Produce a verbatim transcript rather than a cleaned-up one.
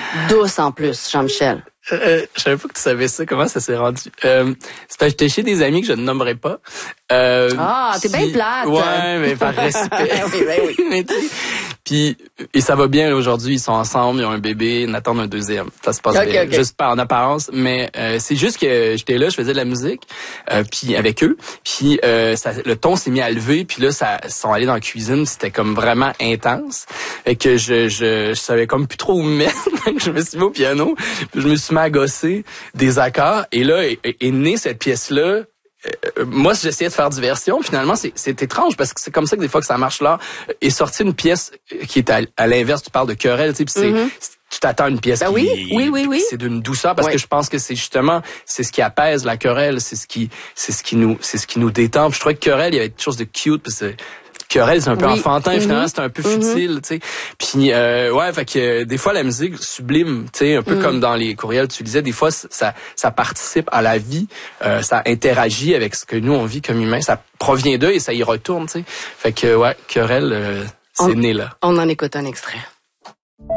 douce en plus, Jean-Michel. Euh, je savais pas que tu savais ça. Comment ça s'est rendu? Euh, c'est parce que j'étais chez des amis que je ne nommerai pas. Euh, ah, t'es bien plate. Ouais, mais par respect. oui, oui, oui. Puis, et ça va bien aujourd'hui. Ils sont ensemble, ils ont un bébé, ils en attendent un deuxième. Ça se passe okay, bien. Okay. Juste pas en apparence, mais euh, c'est juste que j'étais là, je faisais de la musique, euh, puis avec eux. Puis euh, ça, le ton s'est mis à lever. Puis là, ça ils sont allés dans la cuisine. C'était comme vraiment intense. Et que je, je, je savais comme plus trop où me mettre. Je me suis mis au piano. Puis je me suis mis à gosser des accords. Et là est, est née cette pièce-là. Euh, moi, j'essayais de faire diversion. Finalement, c'est, c'est étrange parce que c'est comme ça que des fois que ça marche là. Est sortie une pièce qui est à, à l'inverse. Tu parles de querelle, tu sais, puis c'est, mm-hmm. tu t'attends à une pièce ben qui, oui, oui, oui, oui. c'est d'une douceur parce oui. que je pense que c'est justement c'est ce qui apaise la querelle, c'est ce qui, c'est ce qui nous, c'est ce qui nous détend. Puis je trouvais que querelle, il y avait quelque chose de cute parce que querelle, c'est un peu oui. enfantin, mm-hmm. finalement, c'est un peu futile, mm-hmm. tu sais. Puis, euh, ouais, fait que euh, des fois, la musique sublime, tu sais, un peu mm-hmm. comme dans les courriels, tu disais, des fois, ça ça participe à la vie, euh, ça interagit avec ce que nous, on vit comme humains, ça provient d'eux et ça y retourne, tu sais. Fait que, ouais, querelle, euh, c'est on, né là. On en écoute un extrait.